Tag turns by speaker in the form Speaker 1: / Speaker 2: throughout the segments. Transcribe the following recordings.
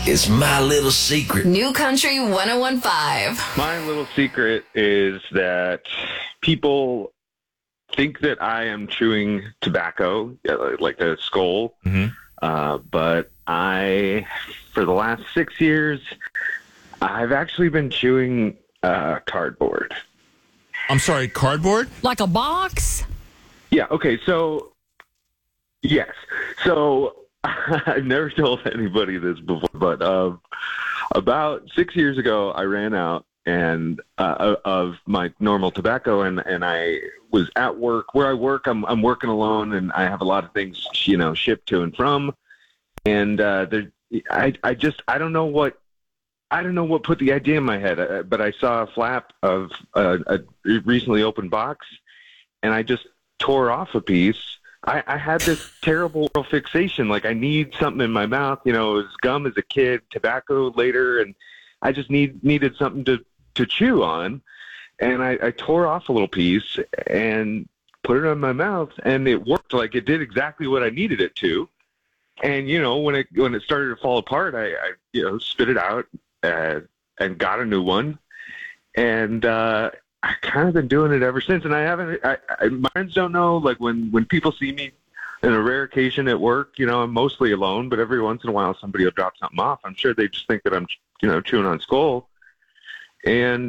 Speaker 1: is my little secret.
Speaker 2: New Country 101.5.
Speaker 3: My little secret is that people think that I am chewing tobacco, like a skull. But for the last 6 years, I've actually been chewing cardboard.
Speaker 4: I'm sorry, cardboard?
Speaker 5: Like a box?
Speaker 3: Yeah, okay, so, yes. So, I've never told anybody this before, but about 6 years ago, I ran out of my normal tobacco, and I was at work. Where I work, I'm working alone, and I have a lot of things, shipped to and from. And I don't know what put the idea in my head, but I saw a flap of a recently opened box, and I just tore off a piece. I had this terrible fixation, like I need something in my mouth. It was gum as a kid, tobacco later, and I just needed something to chew on. And I tore off a little piece and put it in my mouth, and it worked. Like it did exactly what I needed it to. And when it started to fall apart, I spit it out and got a new one. And I kind of been doing it ever since. And I haven't. My friends don't know. Like when people see me on a rare occasion at work, I'm mostly alone. But every once in a while, somebody will drop something off. I'm sure they just think that I'm chewing on skull. And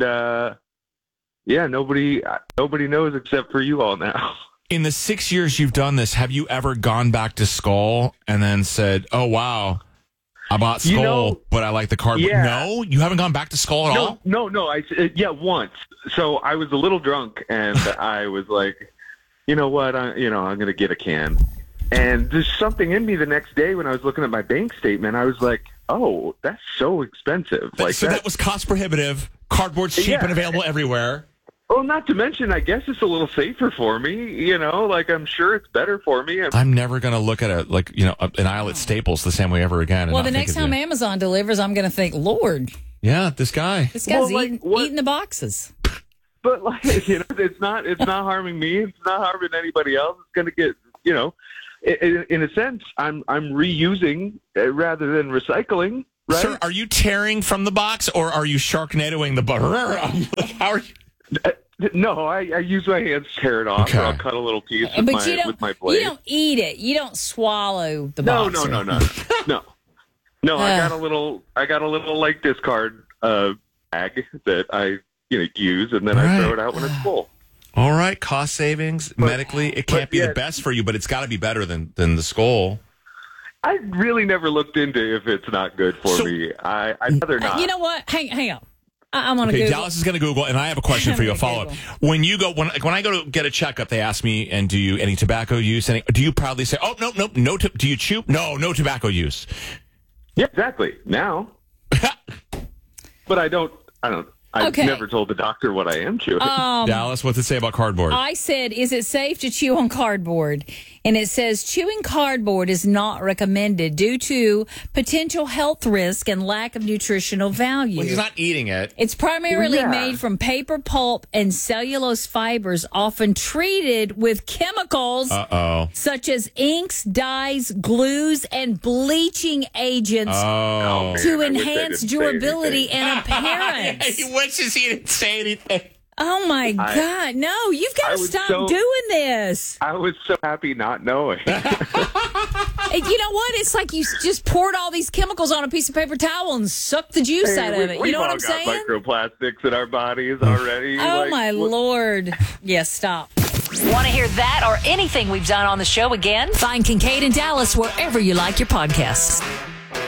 Speaker 3: nobody knows except for you all now.
Speaker 4: In the 6 years you've done this, have you ever gone back to skull and then said, "Oh wow, I bought skull, but I like the cardboard"?
Speaker 3: Yeah.
Speaker 4: No, you haven't gone back to skull at all.
Speaker 3: No. Once. So I was a little drunk, and I was like, you know what? I'm going to get a can. And there's something in me the next day when I was looking at my bank statement. I was like, oh, that's so expensive.
Speaker 4: That was cost prohibitive. Cardboard's cheap and available everywhere.
Speaker 3: Well, not to mention, I guess it's a little safer for me, I'm sure it's better for me.
Speaker 4: I'm never going to look at an aisle at Staples the same way ever again.
Speaker 5: Well, the next time Amazon delivers, I'm going to think, Lord.
Speaker 4: Yeah, this guy's
Speaker 5: eating the boxes.
Speaker 3: But it's not harming me. It's not harming anybody else. It's going to get, in a sense, I'm reusing rather than recycling, right?
Speaker 4: Sir, are you tearing from the box or are you Sharknadoing the butter? How are you?
Speaker 3: No, I use my hands to tear it off. Okay. Or I'll cut a little piece with my blade.
Speaker 5: You don't eat it. You don't swallow the box.
Speaker 3: No. I got a little like discard bag that I use, and then I throw it out when it's full.
Speaker 4: All right, cost savings medically. It can't be the best for you, but it's got to be better than the skull.
Speaker 3: I really never looked into if it's not good for me. I'd rather not.
Speaker 5: You know what? Hang on. I'm on
Speaker 4: Google. Dallas is going to Google, and I have a question for you, a follow-up. When I go to get a checkup, they ask me, and do you any tobacco use? Do you proudly say, oh, no, do you chew? No tobacco use.
Speaker 3: Yeah, exactly. Now. But I don't. I've never told the doctor what I am chewing.
Speaker 4: Dallas, what's it say about cardboard?
Speaker 5: I said, is it safe to chew on cardboard? And it says, chewing cardboard is not recommended due to potential health risk and lack of nutritional value.
Speaker 4: Well, he's not eating it.
Speaker 5: It's primarily made from paper pulp and cellulose fibers, often treated with chemicals such as inks, dyes, glues, and bleaching agents to enhance durability and appearance.
Speaker 4: He wishes he didn't say anything.
Speaker 5: Oh, my God. No, you've got to stop doing this.
Speaker 3: I was so happy not knowing.
Speaker 5: You know what? It's like you just poured all these chemicals on a piece of paper towel and sucked the juice out of it. You know what I'm saying?
Speaker 3: We've all got microplastics in our bodies already.
Speaker 5: Oh, my Lord. Yes, stop.
Speaker 2: Want to hear that or anything we've done on the show again? Find Kincaid and Dallas wherever you like your podcasts.